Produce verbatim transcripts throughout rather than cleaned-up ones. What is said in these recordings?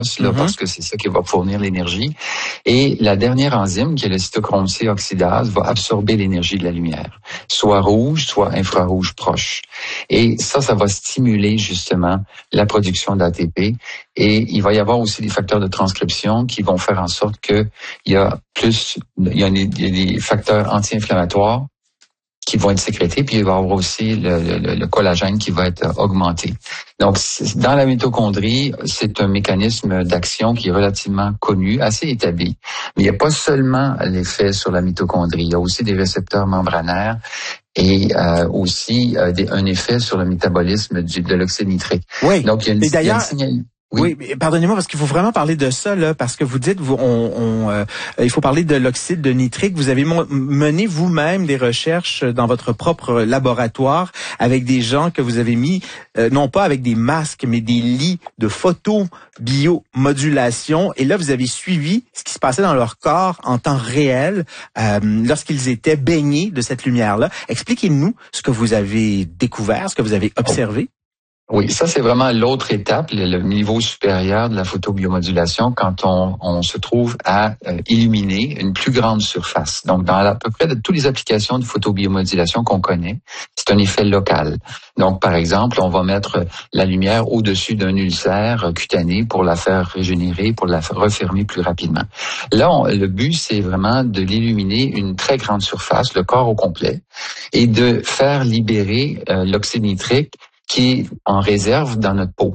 là, Mm-hmm. parce que c'est ça qui va fournir l'énergie. Et la dernière enzyme, qui est le cytochrome C oxydase, va absorber l'énergie de la lumière, soit rouge, soit infrarouge proche. Et ça, ça va stimuler justement la production d'A T P. Et il va y avoir aussi des facteurs de transcription qui vont faire en sorte que il y a plus, il y a des, il y a des facteurs anti-inflammatoires qui vont être sécrétés, puis il va y avoir aussi le, le, le collagène qui va être augmenté. Donc, dans la mitochondrie, c'est un mécanisme d'action qui est relativement connu, assez établi. Mais il n'y a pas seulement l'effet sur la mitochondrie, il y a aussi des récepteurs membranaires et euh, aussi euh, des, un effet sur le métabolisme du, de l'oxyde nitrique. Oui. Donc, il y a une, et d'ailleurs, il y a une signal... Oui, oui, pardonnez-moi parce qu'il faut vraiment parler de ça là, parce que vous dites, vous, on, on euh, il faut parler de l'oxyde de nitrique. Vous avez mon, mené vous-même des recherches dans votre propre laboratoire avec des gens que vous avez mis, euh, non pas avec des masques, mais des lits de photobiomodulation. Et là, vous avez suivi ce qui se passait dans leur corps en temps réel euh, lorsqu'ils étaient baignés de cette lumière-là. Expliquez-nous ce que vous avez découvert, ce que vous avez observé. Oui, ça c'est vraiment l'autre étape, le, le niveau supérieur de la photobiomodulation, quand on, on se trouve à euh, illuminer une plus grande surface. Donc, dans à peu près de toutes les applications de photobiomodulation qu'on connaît, c'est un effet local. Donc, par exemple, on va mettre la lumière au-dessus d'un ulcère cutané pour la faire régénérer, pour la refermer plus rapidement. Là, on, le but, c'est vraiment de l'illuminer une très grande surface, le corps au complet, et de faire libérer euh, l'oxyde nitrique qui est en réserve dans notre peau.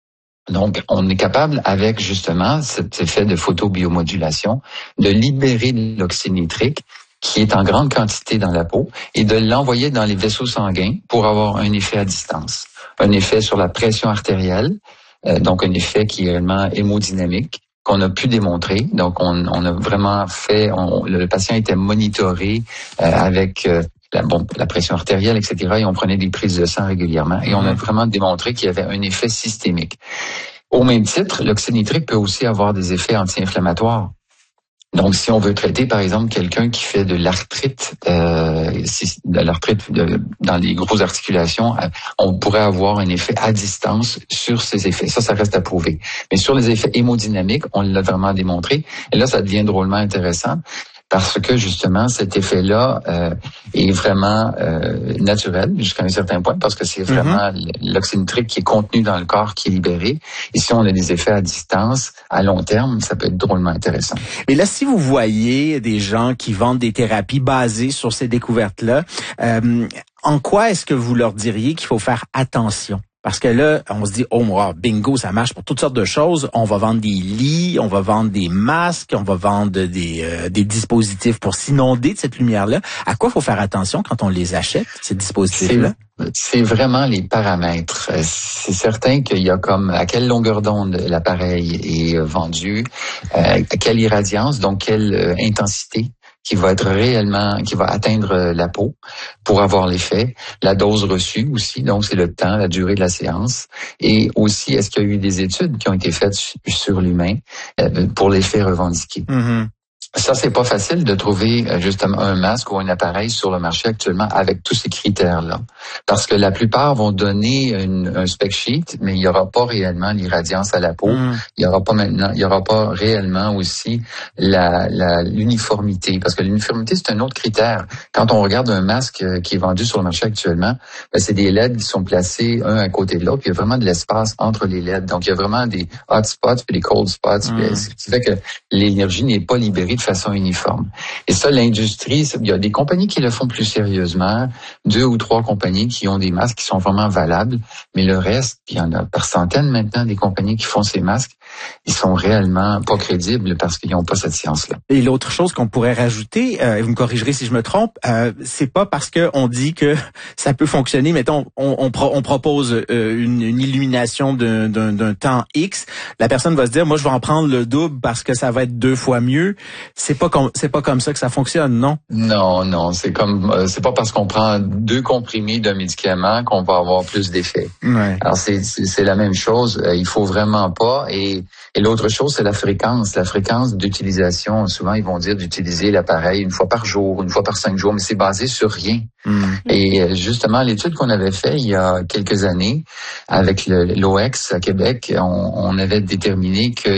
Donc, on est capable, avec justement cet effet de photobiomodulation, de libérer l'oxyde nitrique qui est en grande quantité dans la peau et de l'envoyer dans les vaisseaux sanguins pour avoir un effet à distance. Un effet sur la pression artérielle, euh, donc un effet qui est réellement hémodynamique, qu'on a pu démontrer. Donc, on, on a vraiment fait, on, le patient était monitoré euh, avec... Euh, La, bon, la pression artérielle, et cetera. Et on prenait des prises de sang régulièrement. Et on a vraiment démontré qu'il y avait un effet systémique. Au même titre, l'oxyde nitrique peut aussi avoir des effets anti-inflammatoires. Donc, si on veut traiter, par exemple, quelqu'un qui fait de l'arthrite, euh, de l'arthrite de, dans les grosses articulations, on pourrait avoir un effet à distance sur ces effets. Ça, ça reste à prouver. Mais sur les effets hémodynamiques, on l'a vraiment démontré. Et là, ça devient drôlement intéressant. Parce que justement, cet effet-là euh, est vraiment euh, naturel jusqu'à un certain point, parce que c'est vraiment mm-hmm. l'oxyde nitrique qui est contenu dans le corps qui est libéré. Et si on a des effets à distance, à long terme, ça peut être drôlement intéressant. Mais là, si vous voyez des gens qui vendent des thérapies basées sur ces découvertes-là, euh, en quoi est-ce que vous leur diriez qu'il faut faire attention? Parce que là, on se dit, oh, wow, bingo, ça marche pour toutes sortes de choses. On va vendre des lits, on va vendre des masques, on va vendre des, euh, des dispositifs pour s'inonder de cette lumière-là. À quoi il faut faire attention quand on les achète, ces dispositifs-là? C'est, c'est vraiment les paramètres. C'est certain qu'il y a comme à quelle longueur d'onde l'appareil est vendu, euh, à quelle irradiance, donc quelle euh, intensité qui va être réellement, qui va atteindre la peau pour avoir l'effet, la dose reçue aussi, donc c'est le temps, la durée de la séance, et aussi est-ce qu'il y a eu des études qui ont été faites sur l'humain pour l'effet revendiqué. Mm-hmm. Ça, c'est pas facile de trouver justement un masque ou un appareil sur le marché actuellement avec tous ces critères-là. Parce que la plupart vont donner une, un spec sheet, mais il n'y aura pas réellement l'irradiance à la peau. Mm. Il n'y aura pas maintenant, il n'y aura pas réellement aussi la, la, l'uniformité. Parce que l'uniformité, c'est un autre critère. Quand on regarde un masque qui est vendu sur le marché actuellement, ben, c'est des L E D qui sont placés un à côté de l'autre, puis il y a vraiment de l'espace entre les L E D. Donc, il y a vraiment des hot spots puis des cold spots. Mm. Puis, ce qui fait que l'énergie n'est pas libérée de façon uniforme. Et ça, l'industrie, il y a des compagnies qui le font plus sérieusement, deux ou trois compagnies qui ont des masques qui sont vraiment valables, mais le reste, il y en a par centaines maintenant des compagnies qui font ces masques, ils sont réellement pas crédibles parce qu'ils n'ont pas cette science-là. Et l'autre chose qu'on pourrait rajouter, euh, et vous me corrigerez si je me trompe, euh, c'est pas parce que on dit que ça peut fonctionner, mettons, on, on, pro, on propose euh, une, une illumination d'un, d'un, d'un temps X, la personne va se dire, moi je vais en prendre le double parce que ça va être deux fois mieux. C'est pas comme c'est pas comme ça que ça fonctionne, non? Non, non, c'est comme euh, c'est pas parce qu'on prend deux comprimés d'un médicament qu'on va avoir plus d'effet. Ouais. Alors c'est, c'est c'est la même chose, euh, il faut vraiment pas et et l'autre chose c'est la fréquence, la fréquence d'utilisation. Souvent ils vont dire d'utiliser l'appareil une fois par jour, une fois par cinq jours, mais c'est basé sur rien. Mm. Et justement l'étude qu'on avait fait il y a quelques années avec le, l'O E X à Québec, on, on avait déterminé que